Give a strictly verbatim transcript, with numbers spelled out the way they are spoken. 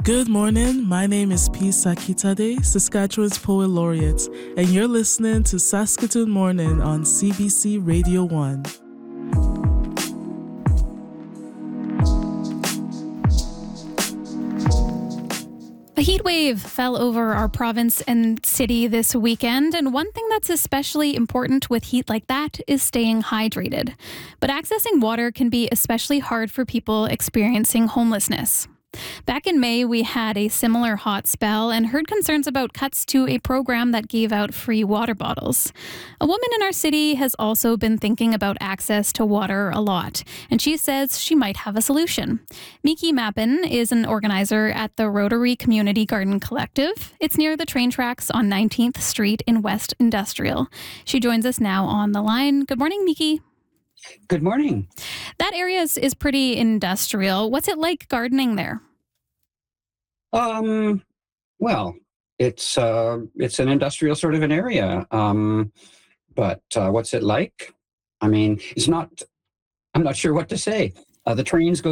Good morning. My name is P. Sakitade, Saskatchewan's Poet Laureate, and you're listening to Saskatoon Morning on C B C Radio one. A heat wave fell over our province and city this weekend, and one thing that's especially important with heat like that is staying hydrated. But accessing water can be especially hard for people experiencing homelessness. Back in May, we had a similar hot spell and heard concerns about cuts to a program that gave out free water bottles. A woman in our city has also been thinking about access to water a lot, and she says she might have a solution. Miki Mappin is an organizer at the Rotary Community Garden Collective. It's near the train tracks on nineteenth Street in West Industrial. She joins us now on the line. Good morning, Miki. Good morning. That area is, is pretty industrial. What's it like gardening there? Um, well, it's uh, it's an industrial sort of an area. Um, but uh, what's it like? I mean, it's not. I'm not sure what to say. Uh, the trains go